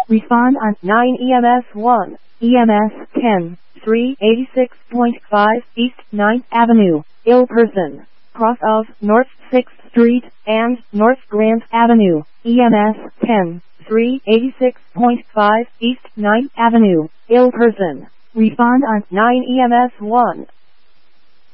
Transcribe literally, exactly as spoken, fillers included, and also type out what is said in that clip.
Respond on nine E M S one, E M S ten, three eighty-six point five East ninth Avenue, ill person, cross of North sixth Street and North Grand Avenue, E M S ten, three eighty-six point five East ninth Avenue, ill person. Respond on nine E M S one.